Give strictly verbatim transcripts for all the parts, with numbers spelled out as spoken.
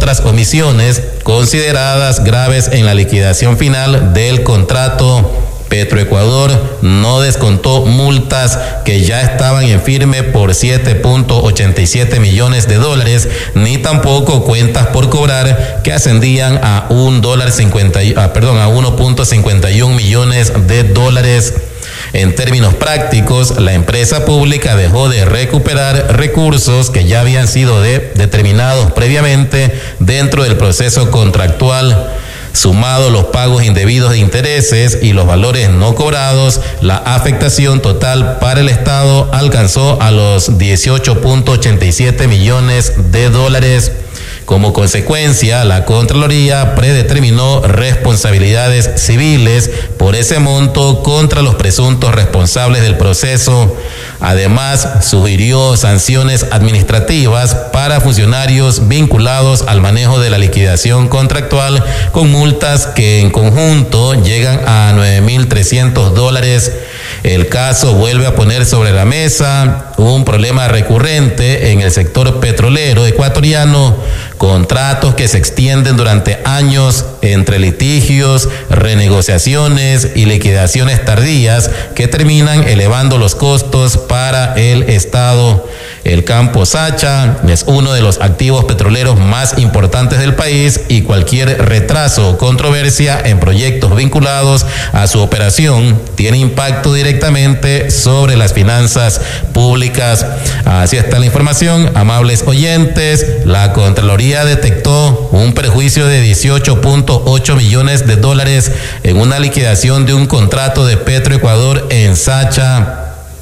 otras omisiones consideradas graves en la liquidación final del contrato. Petroecuador no descontó multas que ya estaban en firme por siete punto ochenta y siete millones de dólares, ni tampoco cuentas por cobrar que ascendían a un dólar cincuenta, ah, perdón, a uno punto cincuenta y uno millones de dólares. En términos prácticos, la empresa pública dejó de recuperar recursos que ya habían sido de, determinados previamente dentro del proceso contractual. Sumado los pagos indebidos de intereses y los valores no cobrados, la afectación total para el Estado alcanzó a los dieciocho punto ochenta y siete millones de dólares. Como consecuencia, la Contraloría predeterminó responsabilidades civiles por ese monto contra los presuntos responsables del proceso. Además, sugirió sanciones administrativas para funcionarios vinculados al manejo de la liquidación contractual con multas que en conjunto llegan a nueve mil trescientos dólares. El caso vuelve a poner sobre la mesa un problema recurrente en el sector petrolero ecuatoriano, contratos que se extienden durante años entre litigios, renegociaciones y liquidaciones tardías que terminan elevando los costos para el Estado. El campo Sacha es uno de los activos petroleros más importantes del país y cualquier retraso o controversia en proyectos vinculados a su operación tiene impacto directamente sobre las finanzas públicas. Así está la información, amables oyentes. La Contraloría detectó un perjuicio de dieciocho punto ocho millones de dólares en una liquidación de un contrato de Petroecuador en Sacha.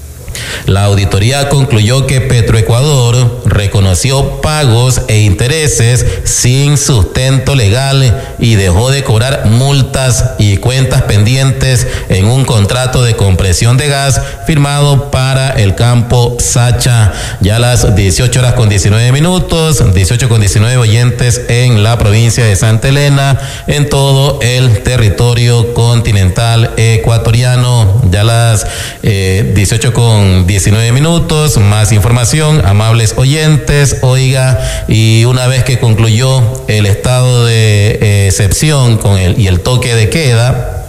La auditoría concluyó que Petroecuador reconoció pagos e intereses sin sustento legal y dejó de cobrar multas y cuentas pendientes en un contrato de compresión de gas firmado para el campo Sacha. Ya a las dieciocho horas con diecinueve minutos, dieciocho con diecinueve oyentes en la provincia de Santa Elena, en todo el territorio continental ecuatoriano. Ya a las eh, dieciocho con diecinueve minutos, más información, amables oyentes. Oiga, y una vez que concluyó el estado de eh, excepción con el y el toque de queda,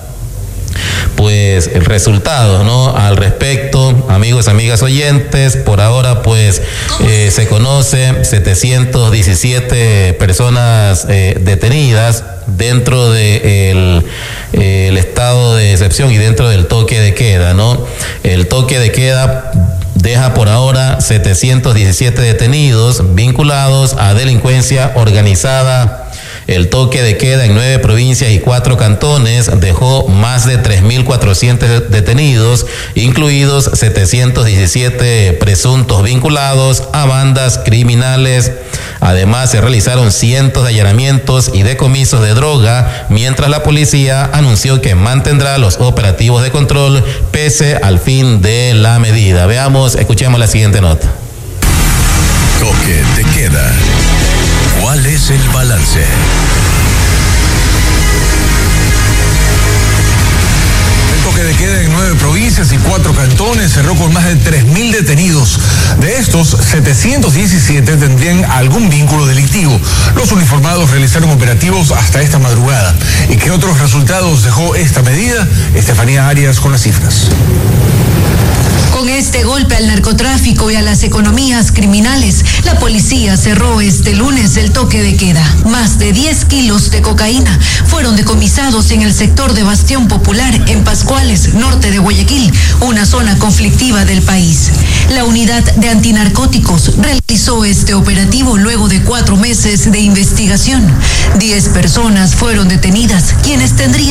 pues el resultado, ¿no? Al respecto, amigos, amigas oyentes, por ahora pues eh, se conoce setecientas diecisiete personas eh, detenidas dentro de el, eh, el estado de excepción y dentro del toque de queda, ¿no? El toque de queda deja por ahora setecientos diecisiete detenidos vinculados a delincuencia organizada. El toque de queda en nueve provincias y cuatro cantones dejó más de tres mil cuatrocientos detenidos, incluidos setecientos diecisiete presuntos vinculados a bandas criminales. Además, se realizaron cientos de allanamientos y decomisos de droga, mientras la policía anunció que mantendrá los operativos de control pese al fin de la medida. Veamos, escuchemos la siguiente nota. Toque de queda. ¿Cuál es el balance? El toque de queda en nueve provincias y cuatro cantones cerró con más de tres mil detenidos. De estos, setecientos diecisiete tendrían algún vínculo delictivo. Los uniformados realizaron operativos hasta esta madrugada. ¿Y qué otros resultados dejó esta medida? Estefanía Arias con las cifras. Con este golpe al narcotráfico y a las economías criminales, la policía cerró este lunes el toque de queda. Más de diez kilos de cocaína fueron decomisados en el sector de Bastión Popular, en Pascuales, norte de Guayaquil, una zona conflictiva del país. La unidad de antinarcóticos realizó este operativo luego de cuatro meses de investigación. Diez personas fueron detenidas, quienes tendrían